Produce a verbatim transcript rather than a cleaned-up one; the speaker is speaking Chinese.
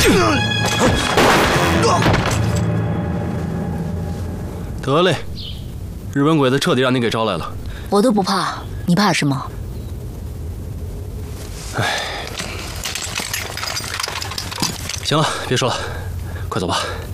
得嘞，日本鬼子彻底让你给招来了。 我都不怕，你怕什么？ 哎，行了，别说了，快走吧。